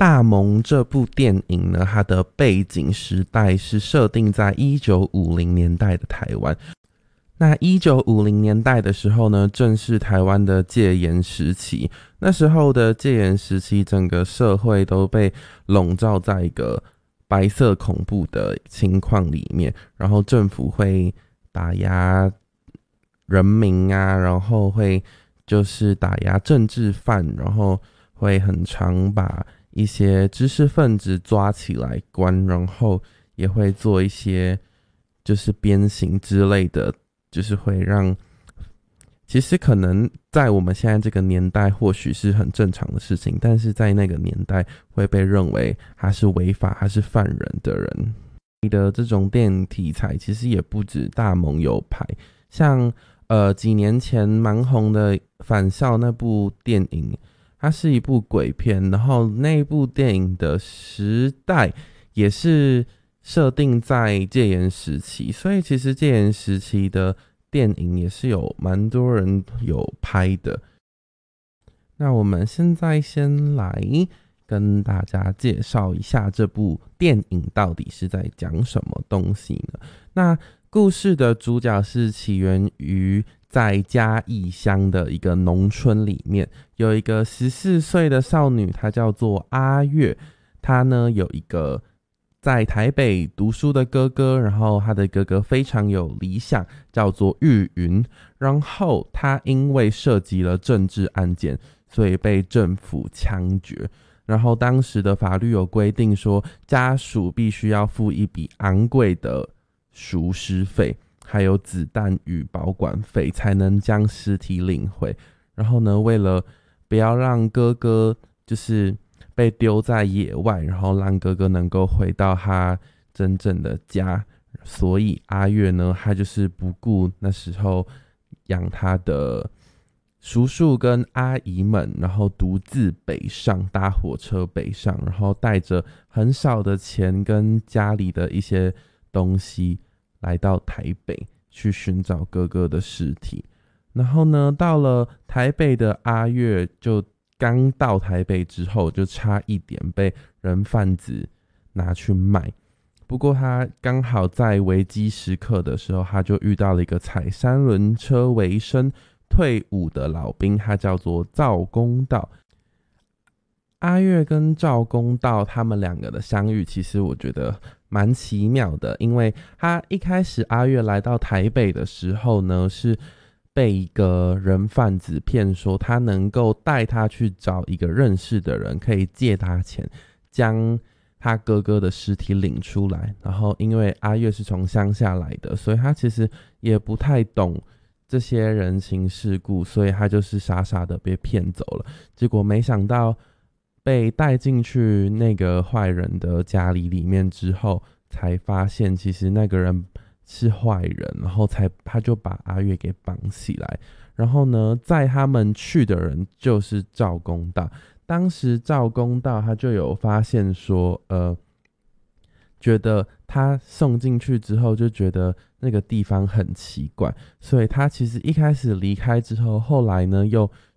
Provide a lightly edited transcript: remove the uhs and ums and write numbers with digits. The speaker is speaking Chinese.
大蒙这部电影呢，它的背景时代是设定在1950年代的台湾。那1950年代的时候呢，正是台湾的戒严时期。那时候的戒严时期，整个社会都被笼罩在一个白色恐怖的情况里面，然后政府会打压人民啊，然后会就是打压政治犯，然后会很常把一些知识分子抓起来关，然后也会做一些就是鞭刑之类的，就是会让其实可能在我们现在这个年代或许是很正常的事情，但是在那个年代会被认为他是违法，他是犯人的人。你的这种电影题材其实也不止大蒙有拍，像几年前蛮红的《返校》那部电影，它是一部鬼片，然后那部电影的时代也是设定在戒严时期，所以其实戒严时期的电影也是有蛮多人有拍的。那我们现在先来跟大家介绍一下这部电影到底是在讲什么东西呢？那故事的主角是起源于在嘉义乡的一个农村里面，有一个14岁的少女，她叫做阿月。她呢有一个在台北读书的哥哥，然后她的哥哥非常有理想，叫做玉云。然后她因为涉及了政治案件，所以被政府枪决。然后当时的法律有规定说，家属必须要付一笔昂贵的赎尸费，还有子弹与保管费，才能将尸体领回。然后呢，为了不要让哥哥就是被丢在野外，然后让哥哥能够回到他真正的家，所以阿月呢，他就是不顾那时候养他的叔叔跟阿姨们，然后独自北上，搭火车北上，然后带着很少的钱跟家里的一些东西来到台北去寻找哥哥的尸体。然后呢，到了台北的阿月就刚到台北之后，就差一点被人贩子拿去卖。不过他刚好在危机时刻的时候，他就遇到了一个踩三轮车为生退伍的老兵，他叫做赵公道。阿月跟赵公道他们两个的相遇，其实我觉得蛮奇妙的，因为他一开始阿月来到台北的时候呢，是被一个人贩子骗说他能够带他去找一个认识的人，可以借他钱将他哥哥的尸体领出来。然后因为阿月是从乡下来的，所以他其实也不太懂这些人情世故，所以他就是傻傻的被骗走了。结果没想到被带进去那个坏人的家里面之后，才发现其实那个人是坏人，然后他就把阿月给绑起来。然后呢，载他们去的人就是赵公道。当时赵公道他就有发现说，觉得他送进去之后就觉得那个地方很奇怪，所以他其实一开始离开之后，后来呢又